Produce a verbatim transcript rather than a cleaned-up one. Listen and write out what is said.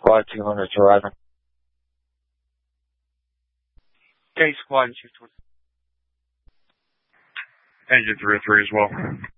Squad two hundred to Horizon. Okay, Squad two twenty. Engine three oh three as well.